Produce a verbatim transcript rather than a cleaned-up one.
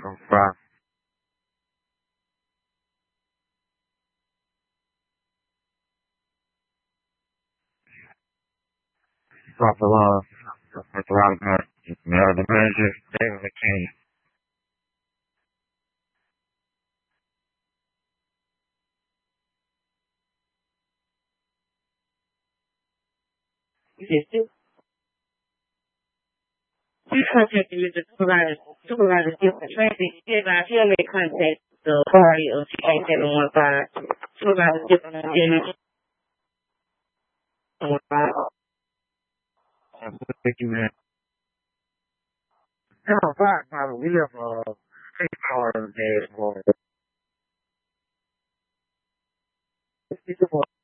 from France. Dropped a lot of, dropped a lot of messages. You know, the manager, David McCain. Yes, you you contacted with the supervisor, supervisor different traffic. Did not hear me contact the party of T A seven one five. Supervisor different didn't one five. Thank you, man. No, five, five. We have uh, six hours a day for